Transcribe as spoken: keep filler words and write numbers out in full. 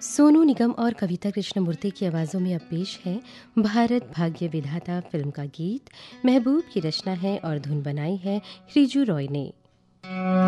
सोनू निगम और कविता कृष्णमूर्ति की आवाज़ों में अब पेश है भारत भाग्य विधाता फिल्म का गीत। महबूब की रचना है और धुन बनाई है रिजू रॉय ने।